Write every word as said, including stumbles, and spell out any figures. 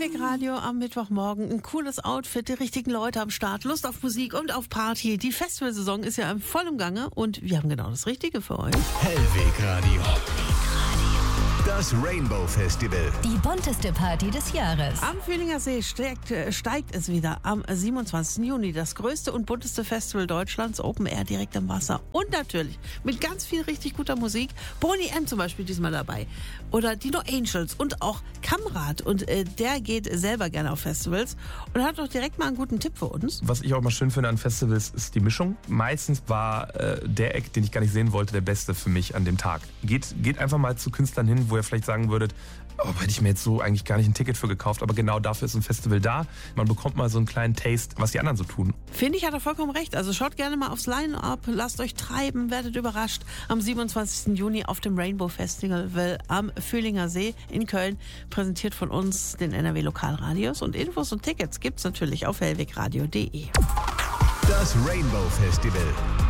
Hellweg Radio am Mittwochmorgen. Ein cooles Outfit, die richtigen Leute am Start, Lust auf Musik und auf Party. Die Festivalsaison ist ja im vollen Gange und wir haben genau das Richtige für euch. Hellweg Radio. Das Rainbow Festival. Die bunteste Party des Jahres. Am Fühlinger See steigt, steigt es wieder am siebenundzwanzigsten Juni. Das größte und bunteste Festival Deutschlands. Open Air direkt am Wasser. Und natürlich mit ganz viel richtig guter Musik. Boney M. zum Beispiel diesmal dabei. Oder Dino Angels und auch Kamrat. Und äh, der geht selber gerne auf Festivals. Und hat doch direkt mal einen guten Tipp für uns. Was ich auch mal schön finde an Festivals ist die Mischung. Meistens war äh, der Act, den ich gar nicht sehen wollte, der beste für mich an dem Tag. Geht, geht einfach mal zu Künstlern hin, wo ihr vielleicht sagen würdet, oh, hätte ich mir jetzt so eigentlich gar nicht ein Ticket für gekauft, aber genau dafür ist ein Festival da. Man bekommt mal so einen kleinen Taste, was die anderen so tun. Finde ich, hat er vollkommen recht. Also schaut gerne mal aufs Line-Up, lasst euch treiben, werdet überrascht. Am siebenundzwanzigsten Juni auf dem Rainbow Festival am Fühlinger See in Köln, präsentiert von uns, den N R W Lokalradios. Und Infos und Tickets gibt's natürlich auf hellwegradio punkt de. Das Rainbow Festival.